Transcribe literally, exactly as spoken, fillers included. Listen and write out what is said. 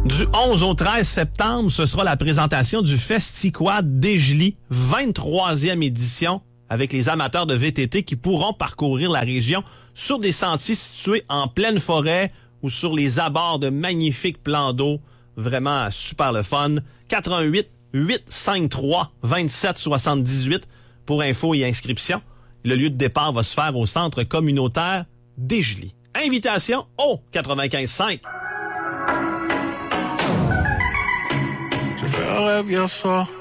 Du onze au treize septembre, ce sera la présentation du FestiQuad Desjely, vingt-troisième édition, avec les amateurs de V T T qui pourront parcourir la région sur des sentiers situés en pleine forêt ou sur les abords de magnifiques plans d'eau. Vraiment super le fun. quatre un huit, huit cinq trois, deux sept sept huit pour info et inscription. Le lieu de départ va se faire au centre communautaire Desjely. Invitation au quatre-vingt-quinze cinq. J'ai fait un rêve hier soir.